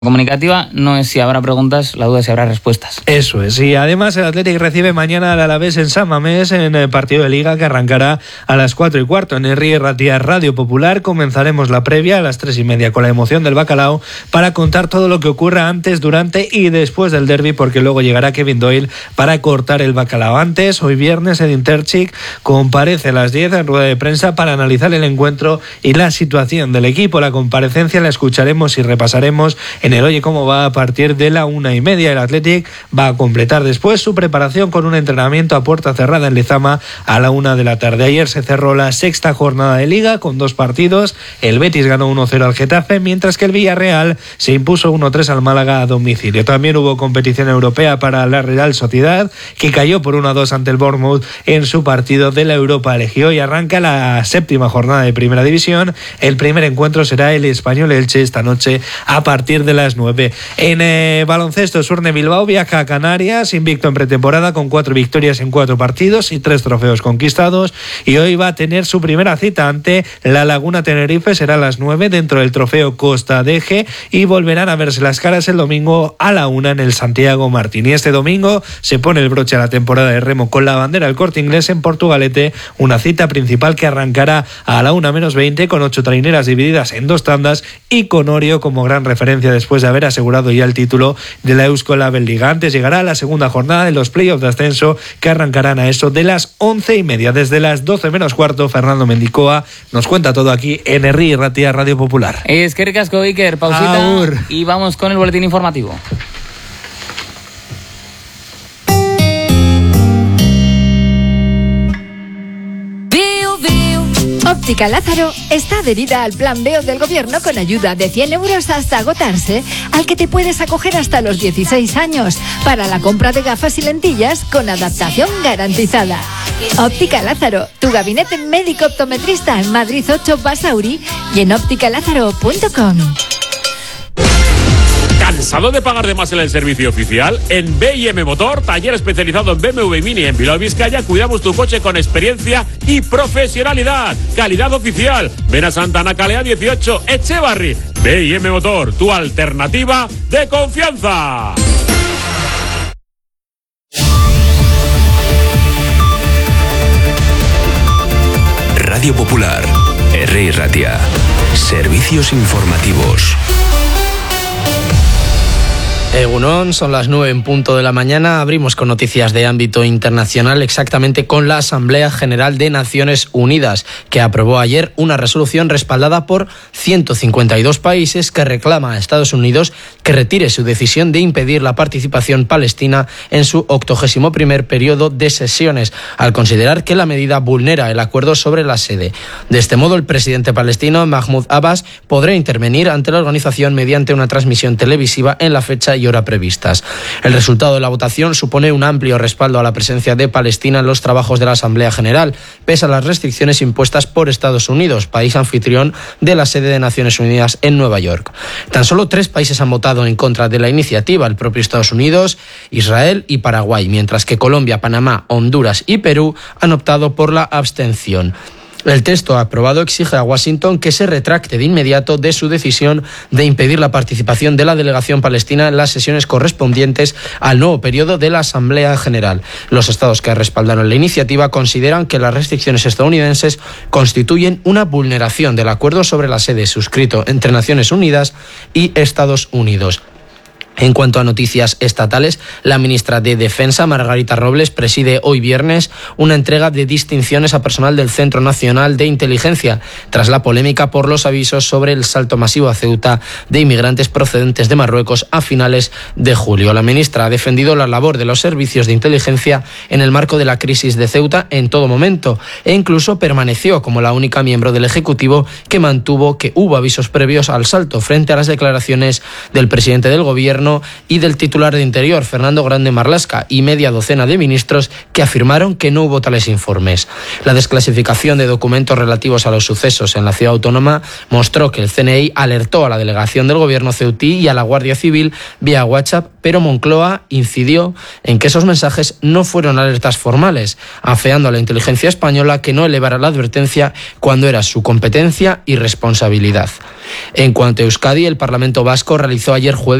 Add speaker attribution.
Speaker 1: comunicativa no es si habrá preguntas, la duda es si habrá respuestas.
Speaker 2: Eso es, y además el Athletic recibe mañana al Alavés en San Mamés en el partido de Liga que arrancará a las 4:15 en Herri Ratia Radio Popular. Comenzaremos la previa a las 3:30 con la emoción del bacalao para contar todo lo que ocurra antes, durante y después del derbi, porque luego llegará Kevin Doyle para cortar el bacalao. Antes, hoy viernes, Edin Terzic comparece a las 10 en rueda de prensa para analizar el encuentro y la situación del equipo. La comparecencia la escucharemos y repasaremos en el Oye Cómo Va a partir de la 1:30. El Athletic va a completar después su preparación con un entrenamiento a puerta cerrada en Lezama a la 1 de la tarde. Ayer se cerró la sexta jornada de Liga con 2 partidos. El Betis ganó 1-0 al Getafe, mientras que el Villarreal se impuso 1-3 al Málaga a domicilio. También hubo competición europea para la Real Sociedad, que cayó por 1-2 ante el Bournemouth en su partido de la Europa League. Hoy arranca la séptima jornada de Primera División. El primer encuentro será el Español Elche esta noche a partir de las 9. En baloncesto, Surne Bilbao viaja a Canarias, invicto en pretemporada con 4 victorias en 4 partidos y 3 trofeos conquistados, y hoy va a tener su primera cita ante la Laguna Tenerife. Será a las 9 dentro del trofeo Costa de Eje, y volverán a verse las caras el domingo a la 1 en el Santiago Martín. Y este domingo se pone el broche a la temporada de remo con la bandera del Corte Inglés en Portugalete, una cita principal que arrancará a la 1:20 con 8 traineras divididas en 2 tandas y con Orio como gran referencia después de haber asegurado ya el título de la Eusko Label Liga. Antes llegará la segunda jornada de los playoffs de ascenso, que arrancarán a eso de las 11:30. Desde las 12:15, Fernando Mendicoa nos cuenta todo aquí en Herri Ratia Radio Popular.
Speaker 1: Es que ricasco, Iker, pausita y vamos con el boletín informativo.
Speaker 3: Óptica Lázaro está adherida al Plan B del Gobierno con ayuda de 100 euros hasta agotarse, al que te puedes acoger hasta los 16 años para la compra de gafas y lentillas con adaptación garantizada. Óptica Lázaro, tu gabinete médico optometrista en Madrid 8 Basauri y en ópticalázaro.com.
Speaker 4: ¿Cansado de pagar de más en el servicio oficial? En B&M Motor, taller especializado en BMW Mini en Bilbao, Vizcaya, cuidamos tu coche con experiencia y profesionalidad. Calidad oficial. Ven a Santana Calea 18, Echevarri. B&M Motor, tu alternativa de confianza.
Speaker 5: Radio Popular, Herri Ratia. Servicios informativos.
Speaker 6: Egunon, son las 9 en punto de la mañana. Abrimos con noticias de ámbito internacional, exactamente con la Asamblea General de Naciones Unidas, que aprobó ayer una resolución respaldada por 152 países que reclama a Estados Unidos que retire su decisión de impedir la participación palestina en su 81º periodo de sesiones, al considerar que la medida vulnera el acuerdo sobre la sede. De este modo, el presidente palestino Mahmoud Abbas podrá intervenir ante la organización mediante una transmisión televisiva en la fecha y hora previstas. El resultado de la votación supone un amplio respaldo a la presencia de Palestina en los trabajos de la Asamblea General, pese a las restricciones impuestas por Estados Unidos, país anfitrión de la sede de Naciones Unidas en Nueva York. Tan solo 3 países han votado en contra de la iniciativa: el propio Estados Unidos, Israel y Paraguay, mientras que Colombia, Panamá, Honduras y Perú han optado por la abstención. El texto aprobado exige a Washington que se retracte de inmediato de su decisión de impedir la participación de la delegación palestina en las sesiones correspondientes al nuevo periodo de la Asamblea General. Los estados que respaldaron la iniciativa consideran que las restricciones estadounidenses constituyen una vulneración del acuerdo sobre la sede suscrito entre Naciones Unidas y Estados Unidos. En cuanto a noticias estatales, la ministra de Defensa, Margarita Robles, preside hoy viernes una entrega de distinciones a personal del Centro Nacional de Inteligencia, tras la polémica por los avisos sobre el salto masivo a Ceuta de inmigrantes procedentes de Marruecos a finales de julio. La ministra ha defendido la labor de los servicios de inteligencia en el marco de la crisis de Ceuta en todo momento, e incluso permaneció como la única miembro del Ejecutivo que mantuvo que hubo avisos previos al salto, frente a las declaraciones del presidente del Gobierno y del titular de Interior, Fernando Grande Marlaska, y media docena de ministros que afirmaron que no hubo tales informes. La desclasificación de documentos relativos a los sucesos en la ciudad autónoma mostró que el CNI alertó a la delegación del Gobierno ceutí y a la Guardia Civil vía WhatsApp, pero Moncloa incidió en que esos mensajes no fueron alertas formales, afeando a la inteligencia española que no elevara la advertencia cuando era su competencia y responsabilidad. En cuanto a Euskadi, el Parlamento Vasco realizó ayer jueves